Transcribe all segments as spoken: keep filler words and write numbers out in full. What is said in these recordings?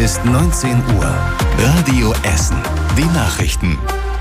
ist neunzehn Uhr. Radio Essen. Die Nachrichten.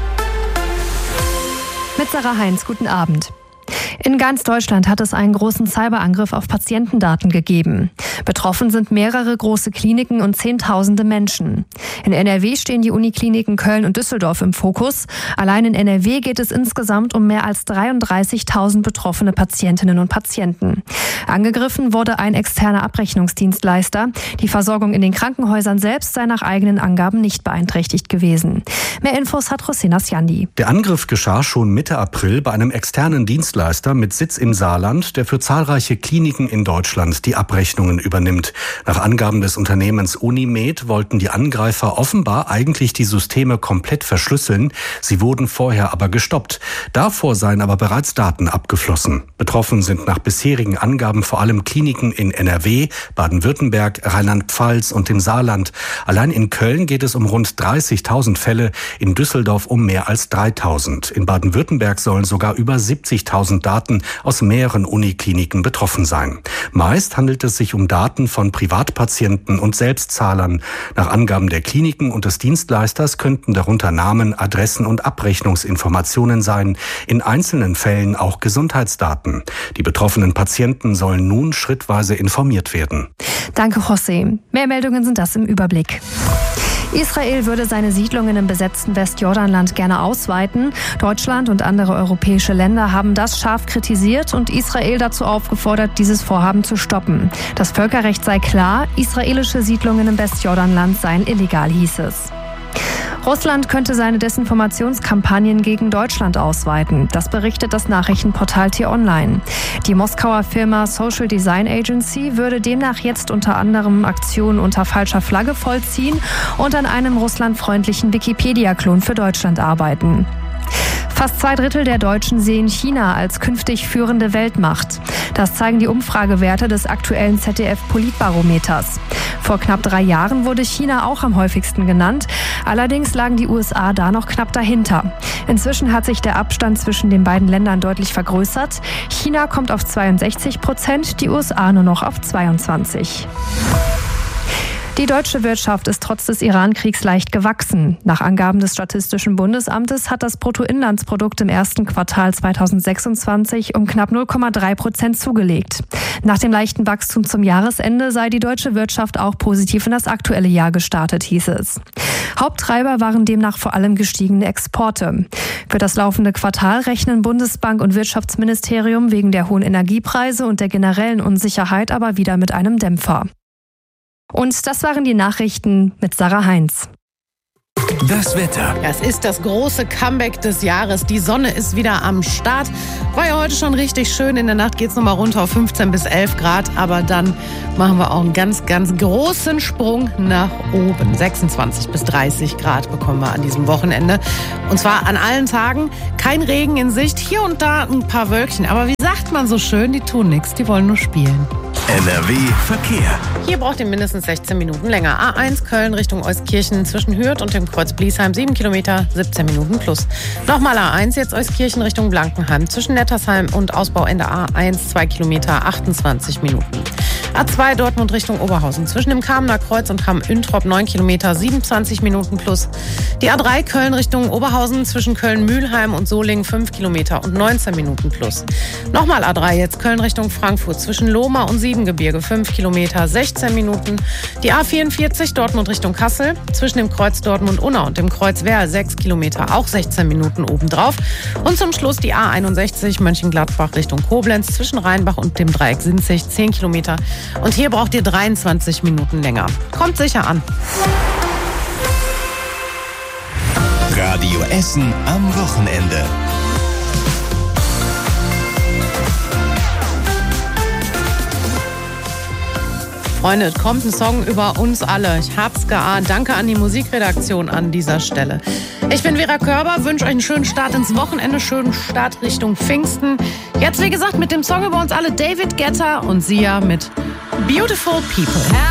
Mit Sarah Heinz, guten Abend. In ganz Deutschland hat es einen großen Cyberangriff auf Patientendaten gegeben. Betroffen sind mehrere große Kliniken und Zehntausende Menschen. In N R W stehen die Unikliniken Köln und Düsseldorf im Fokus. Allein in N R W geht es insgesamt um mehr als dreiunddreißigtausend betroffene Patientinnen und Patienten. Angegriffen wurde ein externer Abrechnungsdienstleister. Die Versorgung in den Krankenhäusern selbst sei nach eigenen Angaben nicht beeinträchtigt gewesen. Mehr Infos hat Hossein Asjandi. Der Angriff geschah schon Mitte April bei einem externen Dienstleister mit Sitz im Saarland, der für zahlreiche Kliniken in Deutschland die Abrechnungen übernimmt. Nach Angaben des Unternehmens Unimed wollten die Angreifer offenbar eigentlich die Systeme komplett verschlüsseln. Sie wurden vorher aber gestoppt. Davor seien aber bereits Daten abgeflossen. Betroffen sind nach bisherigen Angaben vor allem Kliniken in N R W, Baden-Württemberg, Rheinland-Pfalz und dem Saarland. Allein in Köln geht es um rund dreißigtausend Fälle, in Düsseldorf um mehr als dreitausend. In Baden-Württemberg sollen sogar über siebzigtausend Daten aus mehreren Unikliniken betroffen sein. Meist handelt es sich um Daten von Privatpatienten und Selbstzahlern. Nach Angaben der Kliniken und des Dienstleisters könnten darunter Namen, Adressen und Abrechnungsinformationen sein, in einzelnen Fällen auch Gesundheitsdaten. Die betroffenen Patienten sollen nun schrittweise informiert werden. Danke, José. Mehr Meldungen sind das im Überblick. Israel würde seine Siedlungen im besetzten Westjordanland gerne ausweiten. Deutschland und andere europäische Länder haben das scharf kritisiert und Israel dazu aufgefordert, dieses Vorhaben zu stoppen. Das Völkerrecht sei klar, israelische Siedlungen im Westjordanland seien illegal, hieß es. Russland könnte seine Desinformationskampagnen gegen Deutschland ausweiten. Das berichtet das Nachrichtenportal T-Online. Die Moskauer Firma Social Design Agency würde demnach jetzt unter anderem Aktionen unter falscher Flagge vollziehen und an einem russlandfreundlichen Wikipedia-Klon für Deutschland arbeiten. Fast zwei Drittel der Deutschen sehen China als künftig führende Weltmacht. Das zeigen die Umfragewerte des aktuellen Z D F-Politbarometers. Vor knapp drei Jahren wurde China auch am häufigsten genannt. Allerdings lagen die U S A da noch knapp dahinter. Inzwischen hat sich der Abstand zwischen den beiden Ländern deutlich vergrößert. China kommt auf zweiundsechzig Prozent, die U S A nur noch auf zweiundzwanzig. Die deutsche Wirtschaft ist trotz des Iran-Kriegs leicht gewachsen. Nach Angaben des Statistischen Bundesamtes hat das Bruttoinlandsprodukt im ersten Quartal zweitausendsechsundzwanzig um knapp null Komma drei Prozent zugelegt. Nach dem leichten Wachstum zum Jahresende sei die deutsche Wirtschaft auch positiv in das aktuelle Jahr gestartet, hieß es. Haupttreiber waren demnach vor allem gestiegene Exporte. Für das laufende Quartal rechnen Bundesbank und Wirtschaftsministerium wegen der hohen Energiepreise und der generellen Unsicherheit aber wieder mit einem Dämpfer. Und das waren die Nachrichten mit Sarah Heinz. Das Wetter. Es ist das große Comeback des Jahres. Die Sonne ist wieder am Start. War ja heute schon richtig schön. In der Nacht geht es nochmal runter auf fünfzehn bis elf Grad. Aber dann machen wir auch einen ganz, ganz großen Sprung nach oben. sechsundzwanzig bis dreißig Grad bekommen wir an diesem Wochenende. Und zwar an allen Tagen. Kein Regen in Sicht. Hier und da ein paar Wölkchen. Aber wie sagt man so schön, die tun nichts. Die wollen nur spielen. N R W Verkehr. Hier braucht ihr mindestens sechzehn Minuten länger. A eins Köln Richtung Euskirchen zwischen Hürth und dem Kreuz Bliesheim sieben Kilometer, siebzehn Minuten plus. Nochmal A eins jetzt Euskirchen Richtung Blankenheim zwischen Nettersheim und Ausbauende A eins zwei Kilometer, achtundzwanzig Minuten. A zwei Dortmund Richtung Oberhausen zwischen dem Kamener Kreuz und Hamm-Üntrop neun Kilometer, siebenundzwanzig Minuten plus. Die A drei Köln Richtung Oberhausen zwischen Köln-Mühlheim und Solingen fünf Kilometer und neunzehn Minuten plus. Nochmal A drei jetzt Köln Richtung Frankfurt zwischen Lohmar und Siebengebirge fünf Kilometer, sechzehn Minuten. Die A vierundvierzig Dortmund Richtung Kassel zwischen dem Kreuz Dortmund-Unna und dem Kreuz Werl sechs Kilometer, auch sechzehn Minuten obendrauf. Und zum Schluss die A einundsechzig Mönchengladbach Richtung Koblenz zwischen Rheinbach und dem Dreieck Sinzig zehn Kilometer. Und hier braucht ihr dreiundzwanzig Minuten länger. Kommt sicher an. Radio Essen am Wochenende. Freunde, es kommt ein Song über uns alle. Ich hab's geahnt. Danke an die Musikredaktion an dieser Stelle. Ich bin Vera Körber, wünsche euch einen schönen Start ins Wochenende, schönen Start Richtung Pfingsten. Jetzt, wie gesagt, mit dem Song über uns alle David Guetta und Sia mit Beautiful People.